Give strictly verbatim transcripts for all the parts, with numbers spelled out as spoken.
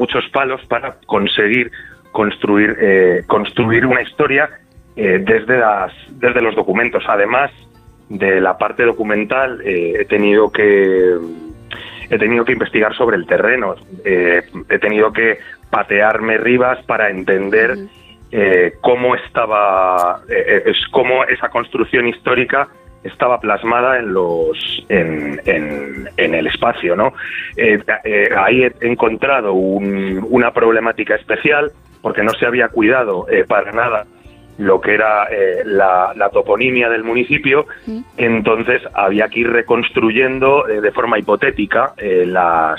muchos palos para conseguir construir eh, construir una historia eh, desde las desde los documentos. Además de la parte documental, eh, he tenido que he tenido que investigar sobre el terreno, eh, he tenido que patearme Rivas para entender uh-huh. eh, cómo estaba eh, es cómo esa construcción histórica estaba plasmada en los en, en, en el espacio, ¿no? Eh, eh, ahí he encontrado un, una problemática especial porque no se había cuidado eh, para nada lo que era eh, la, la toponimia del municipio, ¿sí? Entonces había que ir reconstruyendo eh, de forma hipotética eh, las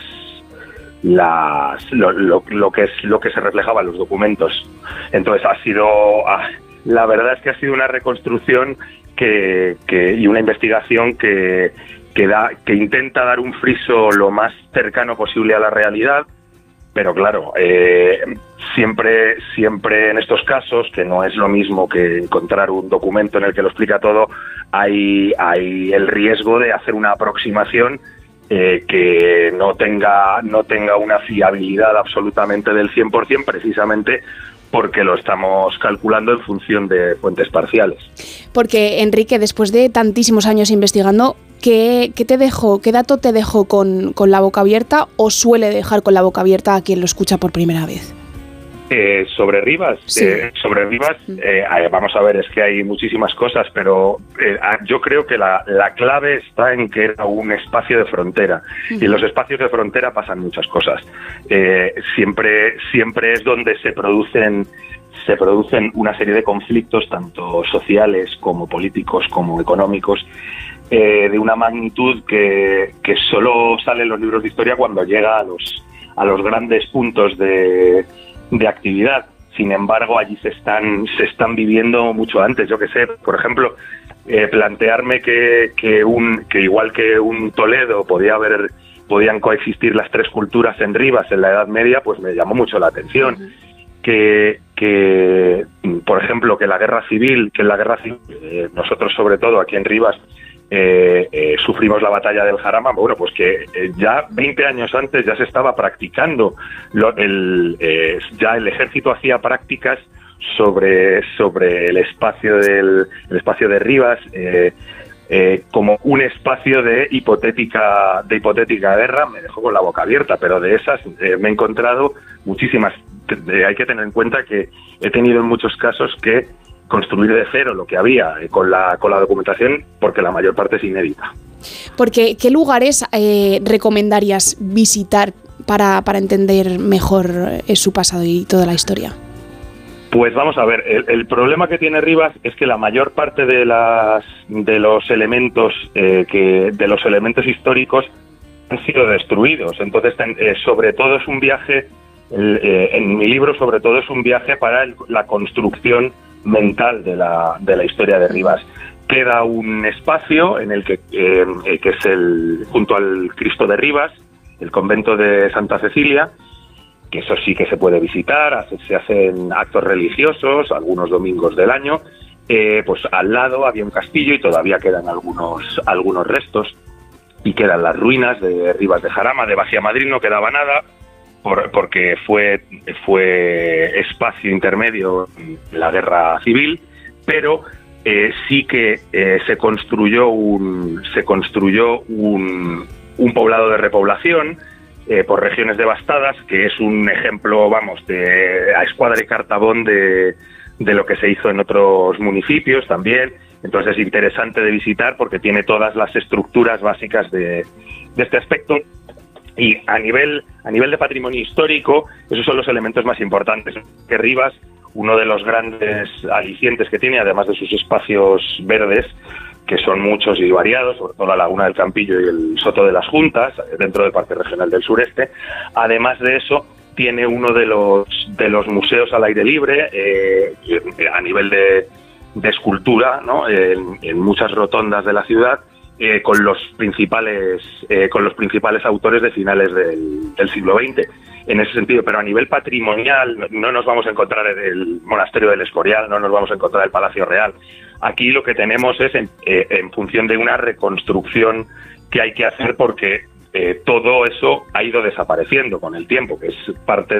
las lo, lo, lo que es lo que se reflejaba en los documentos. Entonces ha sido ah, la verdad es que ha sido una reconstrucción que, que y una investigación que que da que intenta dar un friso lo más cercano posible a la realidad. Pero claro, eh, siempre siempre en estos casos, que no es lo mismo que encontrar un documento en el que lo explica todo, hay, hay el riesgo de hacer una aproximación eh, que no tenga, no tenga una fiabilidad absolutamente del cien por ciento, precisamente porque lo estamos calculando en función de fuentes parciales. Porque, Enrique, después de tantísimos años investigando, ¿qué, qué te dejó, qué dato te dejó con, con la boca abierta o suele dejar con la boca abierta a quien lo escucha por primera vez? Eh, sobre Rivas, sí. eh, sobre Rivas, eh, vamos a ver, es que hay muchísimas cosas, pero eh, yo creo que la, la clave está en que era un espacio de frontera, uh-huh. y en los espacios de frontera pasan muchas cosas. Eh, siempre, siempre es donde se producen se producen una serie de conflictos, tanto sociales como políticos como económicos, eh, de una magnitud que, que solo sale en los libros de historia cuando llega a los a los grandes puntos de de actividad. Sin embargo, allí se están se están viviendo mucho antes. Yo qué sé, por ejemplo, eh, plantearme que que un que igual que un Toledo podía haber podían coexistir las tres culturas en Rivas en la Edad Media, pues me llamó mucho la atención. Uh-huh. Que que por ejemplo que la guerra civil que en la guerra civil eh, nosotros sobre todo aquí en Rivas Eh, eh, sufrimos la batalla del Jarama, bueno, pues que eh, ya veinte años antes ya se estaba practicando, lo, el, eh, ya el ejército hacía prácticas sobre sobre el espacio del el espacio de Rivas eh, eh, como un espacio de hipotética de hipotética guerra. Me dejó con la boca abierta, pero de esas eh, me he encontrado muchísimas. Eh, hay que tener en cuenta que he tenido en muchos casos que construir de cero lo que había eh, con la con la documentación, porque la mayor parte es inédita. Porque, ¿qué lugares eh, recomendarías visitar para, para entender mejor eh, su pasado y toda la historia? Pues vamos a ver, el, el problema que tiene Rivas es que la mayor parte de las de los elementos eh, que de los elementos históricos han sido destruidos. Entonces, eh, sobre todo es un viaje, el, eh, en mi libro sobre todo es un viaje para el, la construcción mental de la de la historia de Rivas. Queda un espacio en el que eh, que es el junto al Cristo de Rivas, el convento de Santa Cecilia, que eso sí que se puede visitar, se hacen actos religiosos algunos domingos del año. Eh, pues al lado había un castillo y todavía quedan algunos algunos restos, y quedan las ruinas de Rivas de Jarama. De Bajía Madrid no quedaba nada, Por, porque fue fue espacio intermedio en la guerra civil, pero eh, sí que eh, se construyó un se construyó un, un poblado de repoblación eh, por regiones devastadas, que es un ejemplo, vamos, de a escuadra y cartabón de, de lo que se hizo en otros municipios también. Entonces es interesante de visitar porque tiene todas las estructuras básicas de, de este aspecto. Y a nivel a nivel de patrimonio histórico, esos son los elementos más importantes. Que Rivas, uno de los grandes alicientes que tiene, además de sus espacios verdes, que son muchos y variados, sobre todo la Laguna del Campillo y el Soto de las Juntas, dentro del Parque Regional del Sureste, además de eso, tiene uno de los de los museos al aire libre, eh, a nivel de, de escultura, ¿no? en, en muchas rotondas de la ciudad, Eh, con los principales eh, con los principales autores de finales del, del siglo veinte, en ese sentido. Pero a nivel patrimonial no, no nos vamos a encontrar el monasterio del Escorial, no nos vamos a encontrar el Palacio Real. Aquí lo que tenemos es en, eh, en función de una reconstrucción que hay que hacer, porque eh, todo eso ha ido desapareciendo con el tiempo, que es parte